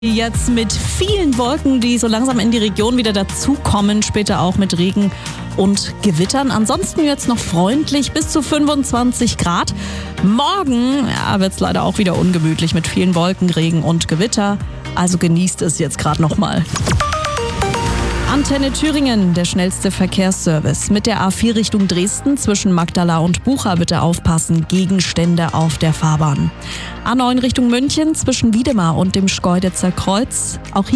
Jetzt mit vielen Wolken, die so langsam in die Region wieder dazukommen, später auch mit Regen und Gewittern. Ansonsten jetzt noch freundlich bis zu 25 Grad. Morgen wird es leider auch wieder ungemütlich mit vielen Wolken, Regen und Gewitter. Also genießt es jetzt gerade nochmal. Antenne Thüringen, der schnellste Verkehrsservice. Mit der A4 Richtung Dresden zwischen Magdala und Bucha bitte aufpassen, Gegenstände auf der Fahrbahn. A9 Richtung München zwischen Wiedemar und dem Schkeuditzer Kreuz. Auch hier